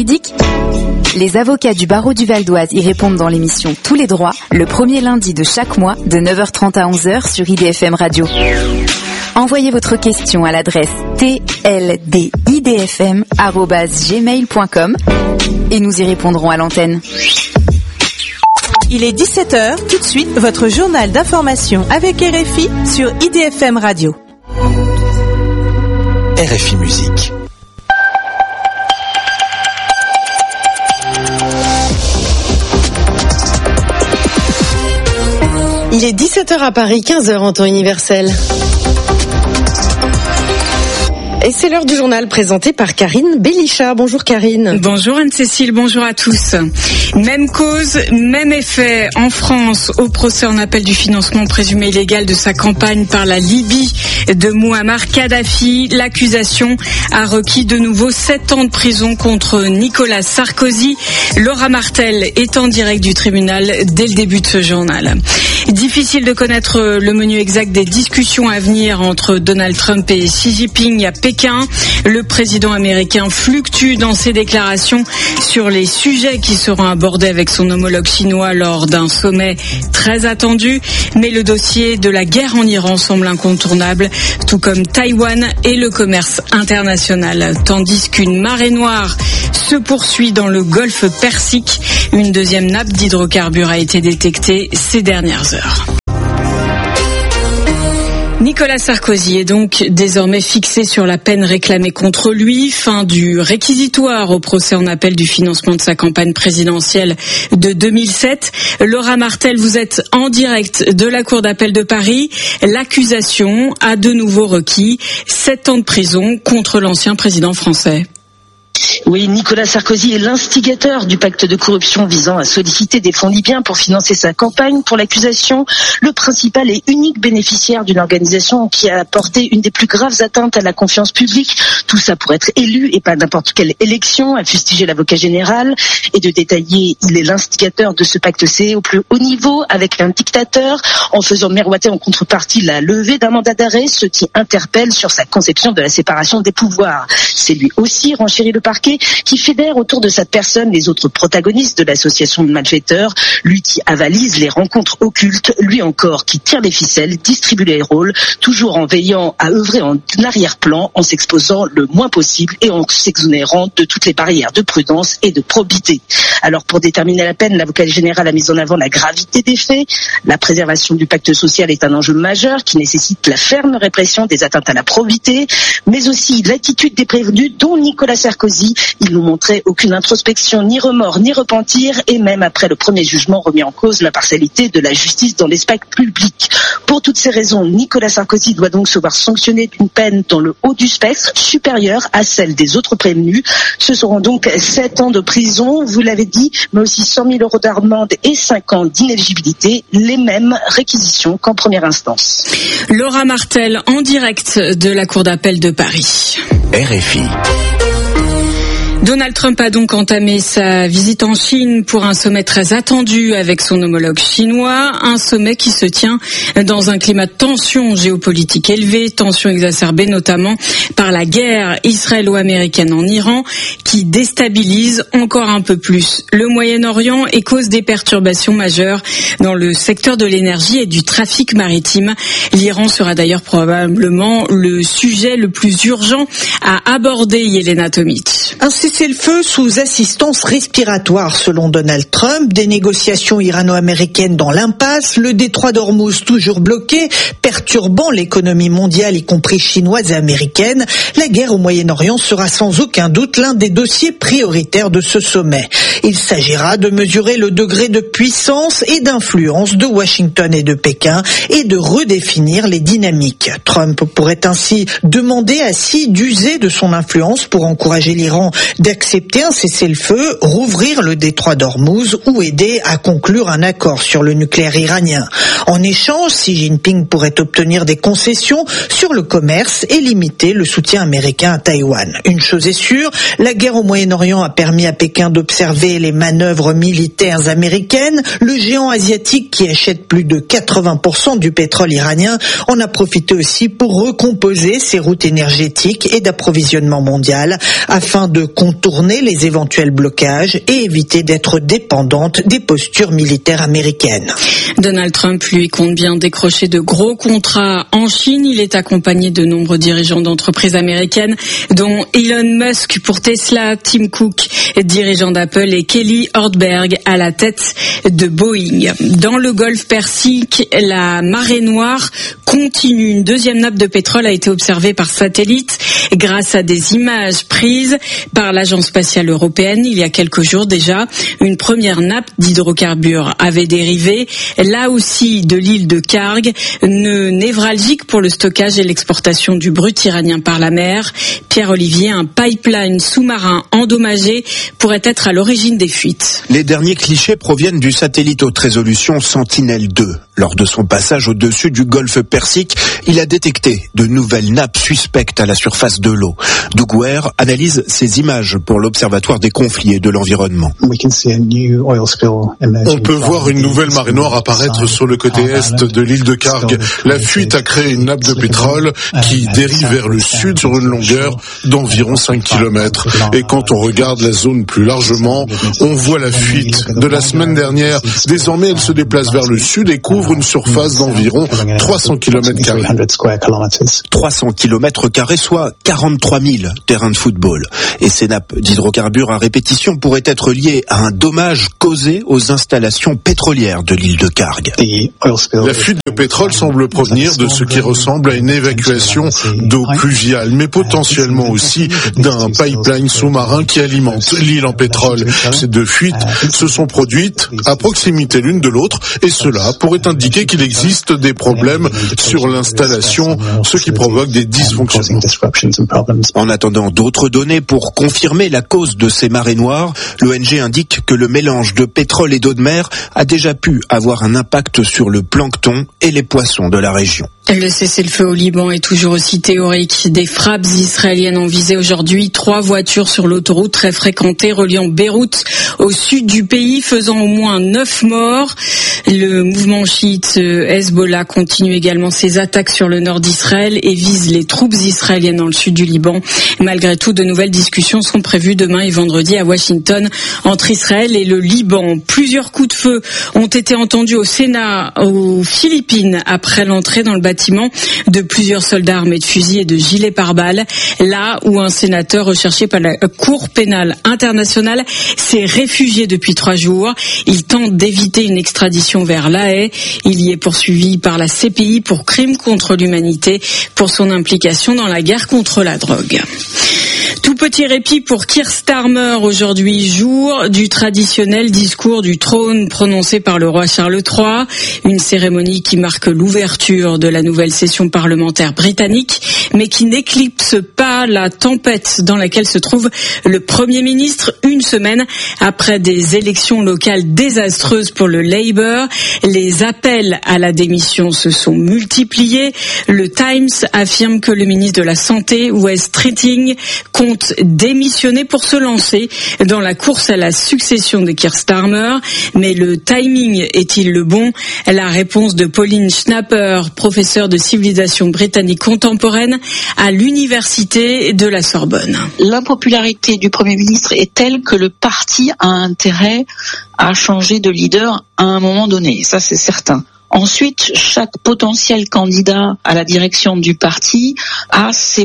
Les avocats du barreau du Val-d'Oise y répondent dans l'émission Tous les droits, le premier lundi de chaque mois, de 9h30 à 11h sur IDFM Radio. Envoyez votre question à l'adresse tldidfm@gmail.com et nous y répondrons à l'antenne. Il est 17h, tout de suite, votre journal d'information avec RFI sur IDFM Radio. RFI Musique. Il est 17h à Paris, 15h en temps universel. Et c'est l'heure du journal présenté par Karine Bélicha. Bonjour Karine. Bonjour Anne-Cécile, bonjour à tous. Même cause, même effet. En France, au procès en appel du financement présumé illégal de sa campagne par la Libye de Mouammar Kadhafi, l'accusation a requis de nouveau 7 ans de prison contre Nicolas Sarkozy. Laura Martel est en direct du tribunal dès le début de ce journal. Difficile de connaître le menu exact des discussions à venir entre Donald Trump et Xi Jinping à Pékin. Le président américain fluctue dans ses déclarations sur les sujets qui seront abordés avec son homologue chinois lors d'un sommet très attendu. Mais le dossier de la guerre en Iran semble incontournable, tout comme Taïwan et le commerce international. Tandis qu'une marée noire se poursuit dans le golfe Persique, une deuxième nappe d'hydrocarbures a été détectée ces dernières heures. Nicolas Sarkozy est donc désormais fixé sur la peine réclamée contre lui. Fin du réquisitoire au procès en appel du financement de sa campagne présidentielle de 2007. Laura Martel, vous êtes en direct de la Cour d'appel de Paris. L'accusation a de nouveau requis 7 ans de prison contre l'ancien président français. Oui, Nicolas Sarkozy est l'instigateur du pacte de corruption visant à solliciter des fonds libyens pour financer sa campagne. Pour l'accusation, le principal et unique bénéficiaire d'une organisation qui a porté une des plus graves atteintes à la confiance publique. Tout ça pour être élu et pas n'importe quelle élection, a fustigé l'avocat général. Et de détailler, il est l'instigateur de ce pacte C au plus haut niveau avec un dictateur, en faisant miroiter en contrepartie la levée d'un mandat d'arrêt, ce qui interpelle sur sa conception de la séparation des pouvoirs. C'est lui aussi, renchérit le parquet, qui fédère autour de sa personne les autres protagonistes de l'association de malfaiteurs, lui qui avalise les rencontres occultes, lui encore qui tire les ficelles, distribue les rôles, toujours en veillant à œuvrer en arrière-plan, en s'exposant le moins possible et en s'exonérant de toutes les barrières de prudence et de probité. Alors pour déterminer la peine, l'avocat général a mis en avant la gravité des faits. La préservation du pacte social est un enjeu majeur qui nécessite la ferme répression des atteintes à la probité, mais aussi l'attitude des prévenus, dont Nicolas Sarkozy. Il nous montrait aucune introspection, ni remords, ni repentir, et même après le premier jugement remis en cause l'impartialité de la justice dans l'espace public. Pour toutes ces raisons, Nicolas Sarkozy doit donc se voir sanctionné d'une peine dans le haut du spectre, supérieure à celle des autres prévenus. Ce seront donc 7 ans de prison, vous l'avez dit, mais aussi 100 000 € d'amende et 5 ans d'inéligibilité, les mêmes réquisitions qu'en première instance. Laura Martel en direct de la Cour d'appel de Paris. RFI. Donald Trump a donc entamé sa visite en Chine pour un sommet très attendu avec son homologue chinois, un sommet qui se tient dans un climat de tension géopolitique élevée, tension exacerbée notamment par la guerre israélo-américaine en Iran qui déstabilise encore un peu plus le Moyen-Orient et cause des perturbations majeures dans le secteur de l'énergie et du trafic maritime. L'Iran sera d'ailleurs probablement le sujet le plus urgent à aborder, Yelena Tomic. Un cessez-le-feu sous assistance respiratoire selon Donald Trump, des négociations irano-américaines dans l'impasse, le détroit d'Ormuz toujours bloqué, perturbant l'économie mondiale y compris chinoise et américaine. La guerre au Moyen-Orient sera sans aucun doute l'un des dossiers prioritaires de ce sommet. Il s'agira de mesurer le degré de puissance et d'influence de Washington et de Pékin et de redéfinir les dynamiques. Trump pourrait ainsi demander à Xi d'user de son influence pour encourager l'Iran d'accepter un cessez-le-feu, rouvrir le détroit d'Ormuz ou aider à conclure un accord sur le nucléaire iranien. En échange, Xi Jinping pourrait obtenir des concessions sur le commerce et limiter le soutien américain à Taïwan. Une chose est sûre, la guerre au Moyen-Orient a permis à Pékin d'observer financer les manœuvres militaires américaines. Le géant asiatique qui achète plus de 80% du pétrole iranien en a profité aussi pour recomposer ses routes énergétiques et d'approvisionnement mondial afin de contourner les éventuels blocages et éviter d'être dépendante des postures militaires américaines. Donald Trump, lui, compte bien décrocher de gros contrats en Chine. Il est accompagné de nombreux dirigeants d'entreprises américaines, dont Elon Musk pour Tesla, Tim Cook, dirigeant d'Apple, et Kelly Ortberg à la tête de Boeing. Dans le golfe Persique, la marée noire continue. Une deuxième nappe de pétrole a été observée par satellite grâce à des images prises par l'Agence spatiale européenne il y a quelques jours déjà. Une première nappe d'hydrocarbures avait dérivé, là aussi de l'île de Karg, névralgique pour le stockage et l'exportation du brut iranien par la mer. Pierre-Olivier, un pipeline sous-marin endommagé pourrait être à l'origine des fuites. Les derniers clichés proviennent du satellite haute résolution Sentinel-2. Lors de son passage au-dessus du golfe Persique, il a détecté de nouvelles nappes suspectes à la surface de l'eau. Doug Ware analyse ces images pour l'Observatoire des conflits et de l'environnement. On peut voir une nouvelle marée noire apparaître sur le côté est de l'île de Karg. La fuite a créé une nappe de pétrole qui dérive vers le sud sur une longueur d'environ 5 km. Et quand on regarde la zone plus largement, on voit la fuite de la semaine dernière. Désormais, elle se déplace vers le sud et couvre une surface d'environ 300 km². 300 km², soit 43 000 terrains de football. Et ces nappes d'hydrocarbures à répétition pourraient être liées à un dommage causé aux installations pétrolières de l'île de Karg. La fuite de pétrole semble provenir de ce qui ressemble à une évacuation d'eau pluviale, mais potentiellement aussi d'un pipeline sous-marin qui alimente l'île en pétrole. Ces deux fuites se sont produites à proximité l'une de l'autre et cela pourrait indiquer qu'il existe des problèmes sur l'installation, ce qui provoque des dysfonctionnements. En attendant d'autres données pour confirmer la cause de ces marées noires, l'ONG indique que le mélange de pétrole et d'eau de mer a déjà pu avoir un impact sur le plancton et les poissons de la région. Le cessez-le-feu au Liban est toujours aussi théorique. Des frappes israéliennes ont visé aujourd'hui 3 voitures sur l'autoroute très fréquentée reliant Beyrouth au sud du pays, faisant au moins 9 morts. Le mouvement chiite Hezbollah continue également ses attaques sur le nord d'Israël et vise les troupes israéliennes dans le sud du Liban. Malgré tout, de nouvelles discussions sont prévues demain et vendredi à Washington entre Israël et le Liban. Plusieurs coups de feu ont été entendus au Sénat aux Philippines après l'entrée dans le bâtiment de plusieurs soldats armés de fusils et de gilets pare-balles, là où un sénateur recherché par la Cour pénale internationale s'est réfugié depuis 3 jours. Il tente d'éviter une extradition vers La Haye. Il y est poursuivi par la CPI pour crimes contre l'humanité pour son implication dans la guerre contre la drogue. Tout petit répit pour Keir Starmer aujourd'hui, jour du traditionnel discours du trône prononcé par le roi Charles III, une cérémonie qui marque l'ouverture de la nouvelle session parlementaire britannique, mais qui n'éclipse pas la tempête dans laquelle se trouve le Premier ministre une semaine après des élections locales désastreuses pour le Labour. Les appels à la démission se sont multipliés. Le Times affirme que le ministre de la Santé, Wes Keating, compte démissionner pour se lancer dans la course à la succession de Keir Starmer. Mais le timing est-il le bon? La réponse de Pauline Schnapper, professeure de civilisation britannique contemporaine à l'université de la Sorbonne. L'impopularité du Premier ministre est telle que le parti a intérêt à changer de leader à un moment donné, ça c'est certain. Ensuite, chaque potentiel candidat à la direction du parti a ses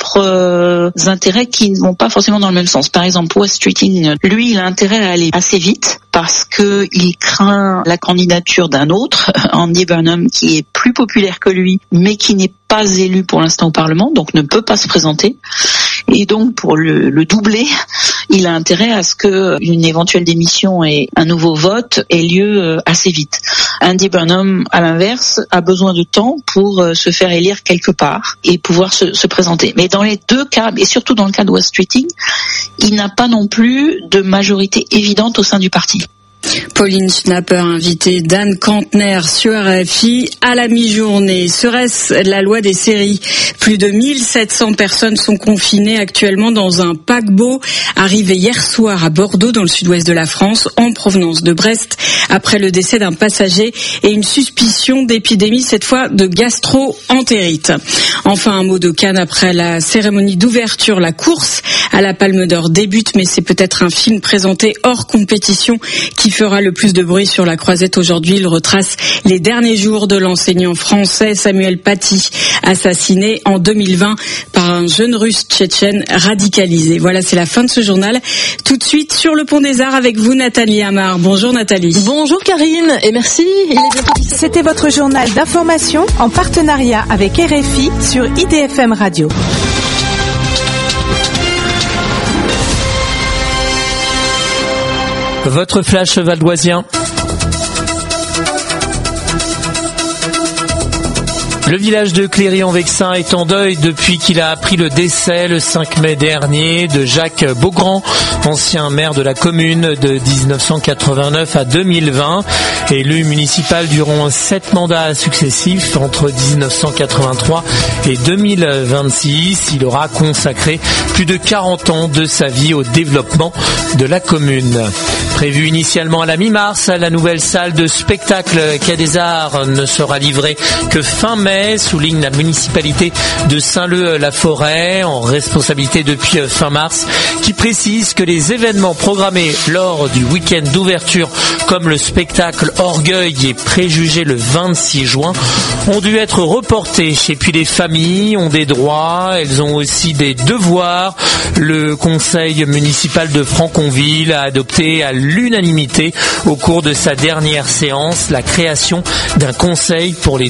propres intérêts qui ne vont pas forcément dans le même sens. Par exemple, Wes Keating, lui, il a intérêt à aller assez vite parce que il craint la candidature d'un autre, Andy Burnham, qui est plus populaire que lui, mais qui n'est pas élu pour l'instant au Parlement, donc ne peut pas se présenter. Et donc, pour le doubler, il a intérêt à ce qu'une éventuelle démission et un nouveau vote ait lieu assez vite. Andy Burnham, à l'inverse, a besoin de temps pour se faire élire quelque part et pouvoir se présenter. Mais dans les deux cas, et surtout dans le cas de Wes Keating, il n'a pas non plus de majorité évidente au sein du parti. Pauline Schnapper, invitée d'Anne Kantner sur RFI à la mi-journée. Serait-ce la loi des séries? Plus de 1700 personnes sont confinées actuellement dans un paquebot arrivé hier soir à Bordeaux, dans le sud-ouest de la France, en provenance de Brest, après le décès d'un passager et une suspicion d'épidémie, cette fois de gastro-entérite. Enfin, un mot de Cannes après la cérémonie d'ouverture. La course à la Palme d'Or débute, mais c'est peut-être un film présenté hors compétition qui fera le plus de bruit sur la croisette aujourd'hui. Il retrace les derniers jours de l'enseignant français Samuel Paty, assassiné en 2020 par un jeune russe tchétchène radicalisé. Voilà, c'est la fin de ce journal. Tout de suite sur le Pont des Arts avec vous, Nathalie Amar. Bonjour Nathalie. Bonjour Karine et merci. C'était votre journal d'information en partenariat avec RFI sur IDFM Radio. Votre flash valdoisien. Le village de Cléry-en-Vexin est en deuil depuis qu'il a appris le décès le 5 mai dernier de Jacques Beaugrand, ancien maire de la commune de 1989 à 2020, élu municipal durant 7 mandats successifs entre 1983 et 2026. Il aura consacré plus de 40 ans de sa vie au développement de la commune. Prévue initialement à la mi-mars, la nouvelle salle de spectacle Quai des Arts ne sera livrée que fin mai, souligne la municipalité de Saint-Leu-la-Forêt, en responsabilité depuis fin mars, qui précise que les événements programmés lors du week-end d'ouverture, comme le spectacle Orgueil et Préjugés le 26 juin, ont dû être reportés. Et puis les familles ont des droits, elles ont aussi des devoirs. Le conseil municipal de Franconville a adopté à l'unanimité au cours de sa dernière séance la création d'un conseil pour les